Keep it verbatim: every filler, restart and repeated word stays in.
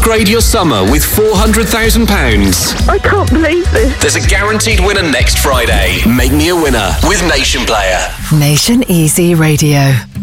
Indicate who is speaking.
Speaker 1: upgrade your summer with four hundred thousand pounds.
Speaker 2: I can't believe this.
Speaker 1: There's a guaranteed winner next Friday. Make me a winner with Nation Player.
Speaker 3: Nation Easy Radio.